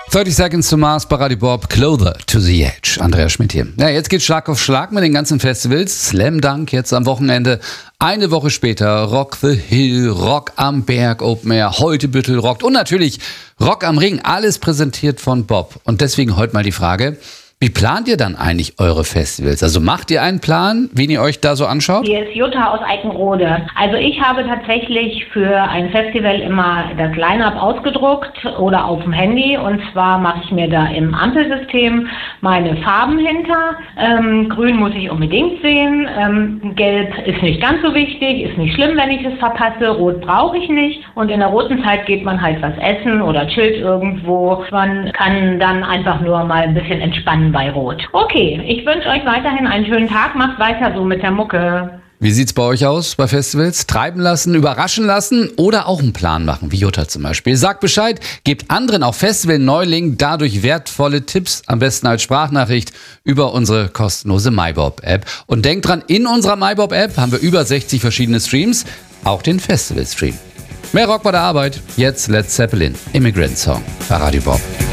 30 Seconds to Mars bei Radio Bob, Closer to the Edge. Andreas Schmidt hier. Ja, jetzt geht's Schlag auf Schlag mit den ganzen Festivals. Slam Dunk jetzt am Wochenende. Eine Woche später Rock the Hill, Rock am Berg, Open Air, heute Büttel rockt und natürlich Rock am Ring. Alles präsentiert von Bob. Und deswegen heute mal die Frage: Wie plant ihr dann eigentlich eure Festivals? Also macht ihr einen Plan, wen ihr euch da so anschaut? Hier ist Jutta aus Eickenrode. Also ich habe tatsächlich für ein Festival immer das Line-Up ausgedruckt oder auf dem Handy. Und zwar mache ich mir da im Ampelsystem meine Farben hinter. Grün muss ich unbedingt sehen. Gelb ist nicht ganz so wichtig, ist nicht schlimm, wenn ich es verpasse. Rot brauche ich nicht. Und in der roten Zeit geht man halt was essen oder chillt irgendwo. Man kann dann einfach nur mal ein bisschen entspannen bei Rot. Okay, ich wünsche euch weiterhin einen schönen Tag. Macht weiter so mit der Mucke. Wie sieht's bei euch aus bei Festivals? Treiben lassen, überraschen lassen oder auch einen Plan machen, wie Jutta zum Beispiel. Sagt Bescheid, gebt anderen, auch Festival-Neulingen, dadurch wertvolle Tipps, am besten als Sprachnachricht über unsere kostenlose MyBob-App. Und denkt dran, in unserer MyBob-App haben wir über 60 verschiedene Streams, auch den Festival-Stream. Mehr Rock bei der Arbeit, jetzt Led Zeppelin, Immigrant Song bei Radio Bob.